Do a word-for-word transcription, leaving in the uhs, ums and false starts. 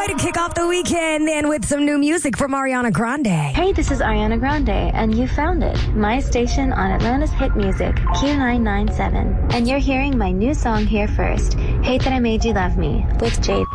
way to kick off the weekend and with some new music from Ariana Grande. Hey, this is Ariana Grande, and you found it. My station on Atlanta's hit music, Q nine nine seven. And you're hearing my new song here first, Hate That I Made You Love Me, with Jade.